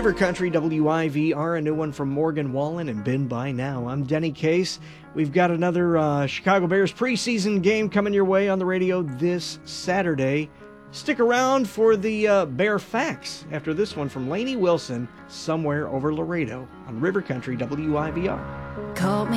River Country WIVR, a new one from Morgan Wallen and Been By Now. I'm Denny Case. We've got another Chicago Bears preseason game coming your way on the radio this Saturday. Stick around for the Bear Facts after this one from Lainey Wilson, Somewhere Over Laredo on River Country WIVR. Called me